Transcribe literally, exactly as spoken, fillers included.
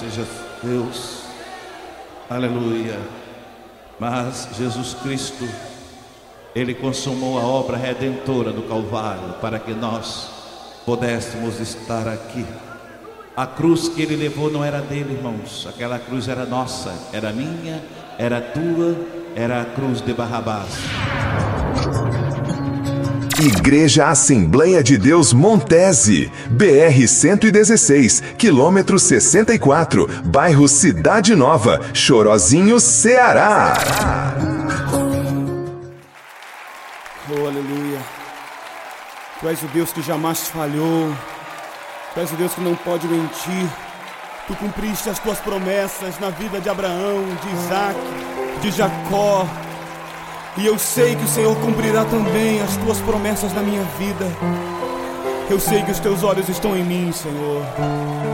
seja Deus. Aleluia. Mas Jesus Cristo, Ele consumou a obra redentora do Calvário para que nós pudéssemos estar aqui. A cruz que Ele levou não era dele, irmãos. Aquela cruz era nossa, era minha, era tua, era a cruz de Barrabás. Igreja Assembleia de Deus Montese, B R cento e dezesseis, quilômetro sessenta e quatro, bairro Cidade Nova, Chorozinho, Ceará. Oh, aleluia. Tu és o Deus que jamais falhou. Tu és o Deus que não pode mentir. Tu cumpriste as tuas promessas na vida de Abraão, de Isaac, de Jacó. E eu sei que o Senhor cumprirá também as tuas promessas na minha vida. Eu sei que os teus olhos estão em mim, Senhor.